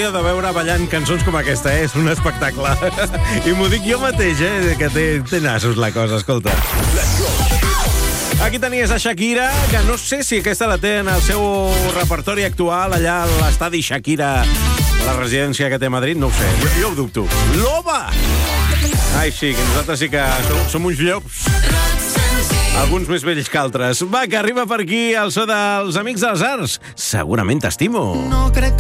l'hauria de veure ballant cançons com aquesta, És un espectacle. I m'ho dic jo mateix, que té nassos la cosa, escolta. Aquí tenies a Shakira, que no sé si aquesta la té en el seu repertori actual, allà a l'estadi Shakira, a la residència que té a Madrid, no ho sé, jo ho dubto. L'Oba! Ai, sí, que nosaltres sí que som uns llops. Alguns més vells que altres. Va, que arriba per aquí el so dels Amics dels Arts. Segurament t'estimo. No crec